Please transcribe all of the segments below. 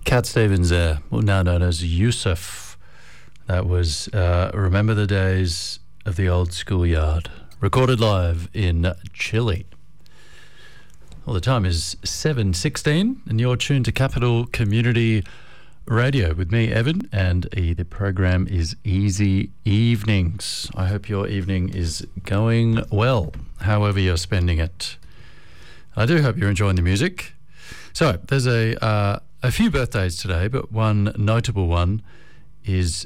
Cat Stevens there, well, now known as Yusuf. That was Remember the Days of the Old Schoolyard, recorded live in Chile. Well, the time is 7:16 and you're tuned to Capital Community Radio with me, Evan, and the program is Easy Evenings. I hope your evening is going well, however you're spending it. I do hope you're enjoying the music. So there's a few birthdays today, but one notable one is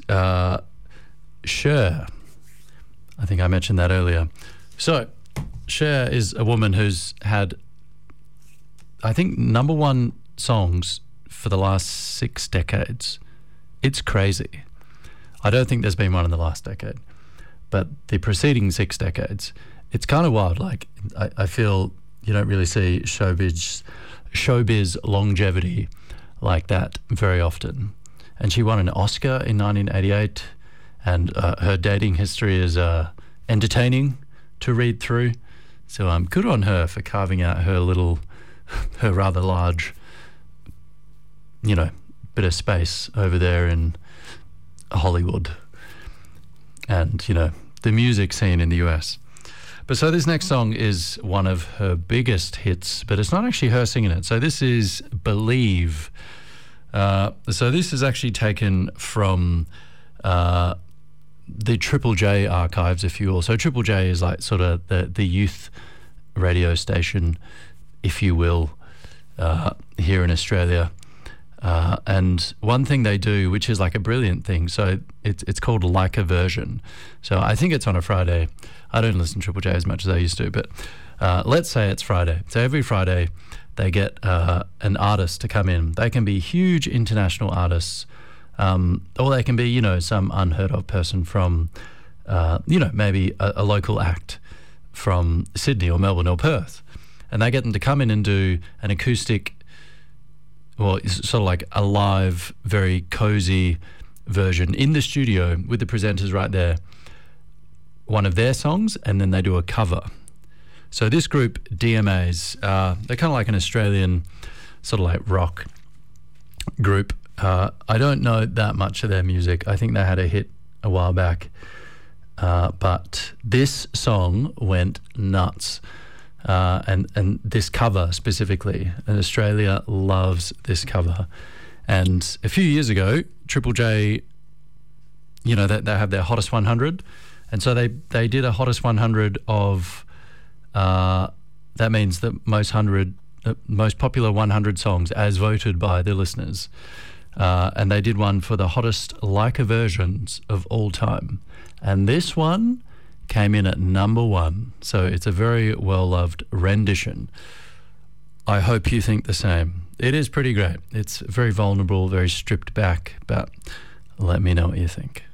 Cher. I think I mentioned that earlier. So Cher is a woman who's had, I think, number one songs for the last 6 decades. It's crazy. I don't think there's been one in the last decade, but the preceding 6 decades, it's kind of wild. Like, I feel you don't really see showbiz longevity like that very often. And she won an Oscar in 1988, and her dating history is entertaining to read through. So good on her for carving out her rather large, bit of space over there in Hollywood and, the music scene in the US. But so this next song is one of her biggest hits, but it's not actually her singing it. So this is Believe. So this is actually taken from the Triple J archives, if you will. So Triple J is like sort of the youth radio station, if you will, here in Australia. And one thing they do, which is like a brilliant thing, so it's called Like a Version. So I think it's on a Friday. I don't listen to Triple J as much as I used to, but let's say it's Friday. So every Friday they get an artist to come in. They can be huge international artists, or they can be, some unheard of person from, maybe a local act from Sydney or Melbourne or Perth. And they get them to come in and do an acoustic, well, it's sort of like a live, very cozy version in the studio with the presenters right there, one of their songs, and then they do a cover. So this group, DMAs, they're kind of like an Australian sort of like rock group. I don't know that much of their music. I think they had a hit a while back, but this song went nuts. And this cover specifically, and Australia loves this cover. And a few years ago, Triple J, they have their Hottest 100, and so they did a Hottest 100 of that means the most popular 100 songs as voted by the listeners, and they did one for the hottest Like a Versions of all time, and this one came in at number 1. So it's a very well-loved rendition. I hope you think the same. It is pretty great. It's very vulnerable, very stripped back, but let me know what you think.